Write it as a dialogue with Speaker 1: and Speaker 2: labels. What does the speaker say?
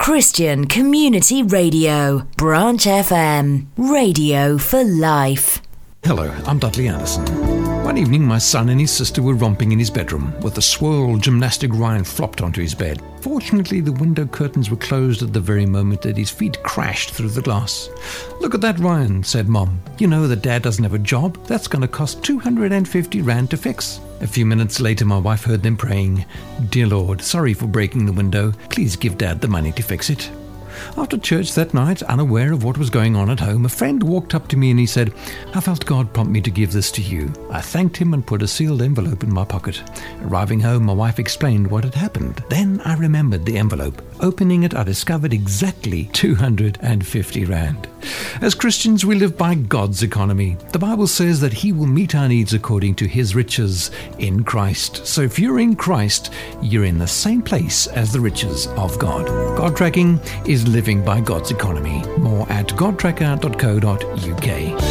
Speaker 1: Christian Community Radio, Branch FM, radio for life.
Speaker 2: Hello, I'm Dudley Anderson. One evening, my son and his sister were romping in his bedroom with a swirl gymnastic Ryan flopped onto his bed. Fortunately, the window curtains were closed at the very moment that his feet crashed through the glass. "Look at that, Ryan," said Mom. "You know that Dad doesn't have a job. That's going to cost 250 Rand to fix." A few minutes later, my wife heard them praying, "Dear Lord, sorry for breaking the window. Please give Dad the money to fix it." After church that night, unaware of what was going on at home, a friend walked up to me and he said, "I felt God prompt me to give this to you." I thanked him and put a sealed envelope in my pocket. Arriving home, my wife explained what had happened. Then I remembered the envelope. Opening it, I discovered exactly 250 Rand. As Christians, we live by God's economy. The Bible says that He will meet our needs according to His riches in Christ. So if you're in Christ, you're in the same place as the riches of God. God tracking is living by God's economy. More at godtracker.co.uk.